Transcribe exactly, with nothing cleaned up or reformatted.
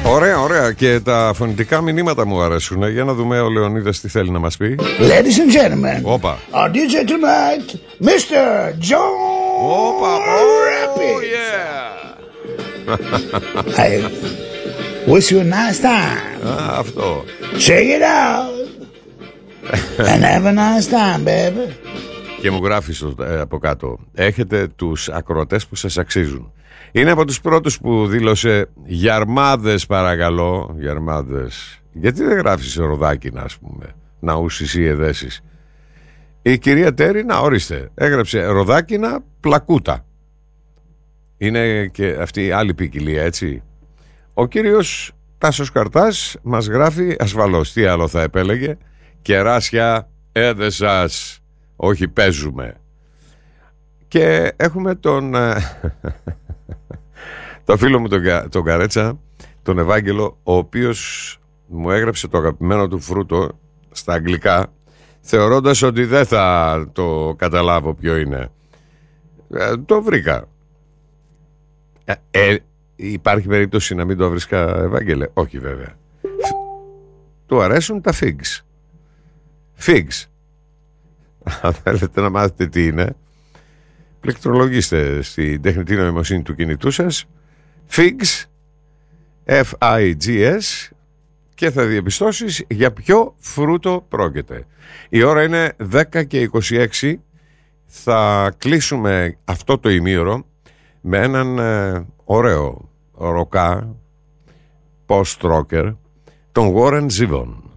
Ωραία, ωραία. Και τα φωνητικά μηνύματα μου αρέσουν. Για να δούμε ο Λεωνίδας τι θέλει να μας πει. Ladies and gentlemen, Όπα. our ντι τζέι tonight, μίστερ John Όπα. Rapids. Oh, yeah. I wish you a nice time. Α, αυτό. Check it out. And have a nice time, baby. Και μου γράφει στο, ε, από κάτω: έχετε τους ακροατές που σας αξίζουν. Είναι από τους πρώτους που δήλωσε γιαρμάδες, παρακαλώ. Γιαρμάδες. Γιατί δεν γράφεις ροδάκινα, ας πούμε, να ούσεις ή εδέσεις. Η κυρία Τέρι, να ορίστε, έγραψε ροδάκινα πλακούτα. Είναι και αυτή η άλλη ποικιλία, έτσι. Ο κύριος Τάσος Καρτάς μας γράφει ασφαλώς, τι άλλο θα επέλεγε, κεράσια έδεσας, όχι παίζουμε. Και έχουμε τον το φίλο μου τον, τον Καρέτσα, τον Ευάγγελο, ο οποίος μου έγραψε το αγαπημένο του φρούτο στα αγγλικά, θεωρώντας ότι δεν θα το καταλάβω ποιο είναι. ε, Το βρήκα. ε, ε, Υπάρχει περίπτωση να μην το βρίσκα, Ευάγγελε? Όχι βέβαια. Του αρέσουν τα figs. Figs. Αν θέλετε να μάθετε τι είναι, πληκτρολογήστε στην τεχνητή νοημοσύνη του κινητού σας Figs, F I G S, και θα διαπιστώσεις για ποιο φρούτο πρόκειται. Η ώρα είναι δέκα και είκοσι έξι. Θα κλείσουμε αυτό το ημίωρο με έναν ε, ωραίο ροκά post-rocker, τον Warren Zevon.